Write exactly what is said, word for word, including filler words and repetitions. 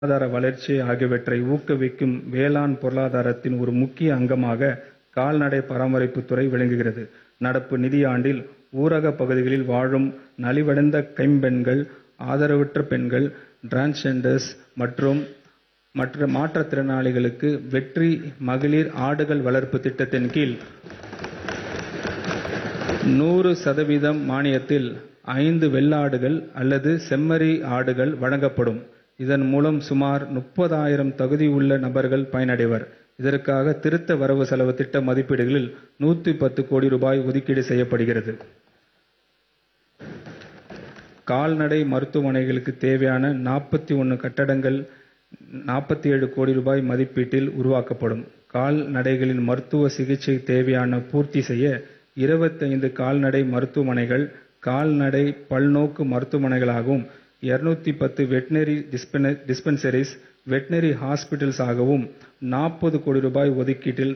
பொருளாதார வளர்ச்சி ஆகியவற்றை ஊக்குவிக்கும் வேளாண் பொருளாதாரத்தின் ஒரு முக்கிய அங்கமாக கால்நடை பராமரிப்புத் துறை விளங்குகிறது. நடப்பு நிதியாண்டில் ஊரகப் பகுதிகளில் வாழும் நலிவடைந்த கைம்பெண்கள், ஆதரவற்ற பெண்கள், டிரான்ஸ்ஜெண்டர்ஸ் மற்றும் மற்ற மாற்றுத்திறனாளிகளுக்கு வெற்றி மகளிர் ஆடுகள் வளர்ப்பு திட்டத்தின் கீழ் நூறு சதவீதம் மானியத்தில் ஐந்து வெள்ளாடுகள் அல்லது செம்மறி ஆடுகள் வழங்கப்படும். இதன் மூலம் சுமார் முப்பதாயிரம் தகுதியுள்ள நபர்கள் பயனடைவர். இதற்காக திருத்த வரவு செலவு திட்ட மதிப்பீடுகளில் நூற்று பத்து கோடி ரூபாய் ஒதுக்கீடு செய்யப்படுகிறது. கால்நடை மருத்துவமனைகளுக்கு தேவையான நாற்பத்தி ஒன்று கட்டடங்கள் நாற்பத்தி ஏழு கோடி ரூபாய் மதிப்பீட்டில் உருவாக்கப்படும். கால்நடைகளின் மருத்துவ சிகிச்சை தேவையான பூர்த்தி செய்ய இருபத்தைந்து கால்நடை மருத்துவமனைகள் கால்நடை பல்நோக்கு மருத்துவமனைகளாகவும், இருநூற்று பத்து வெட்டினரி டிஸ்பென்சரிஸ் வெட்டினரி ஹாஸ்பிட்டல்ஸ் ஆகவும் நாற்பது கோடி ரூபாய் ஒதுக்கீட்டில்